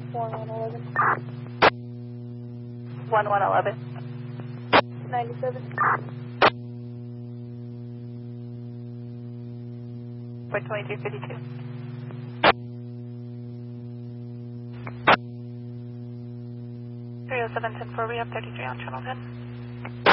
1111. 1111. 97. For 2352. 30710 for rehab 33 on channel 10.